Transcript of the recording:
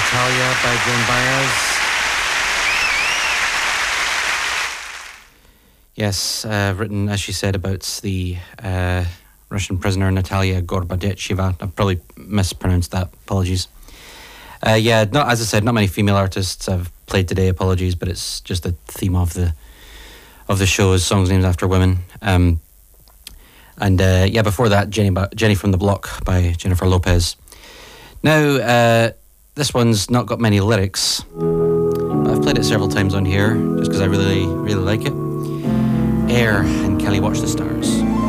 Natalia by Joan Baez. Yes, written, as she said, about the Russian prisoner Natalia Gorbacheva. I've probably mispronounced that. Apologies. As I said, not many female artists I've played today. Apologies, but it's just the theme of the show is songs named after women. Before that, Jenny from the Block by Jennifer Lopez. Now, this one's not got many lyrics, but I've played it several times on here just because I really, really like it. Air and Kelly Watch the Stars.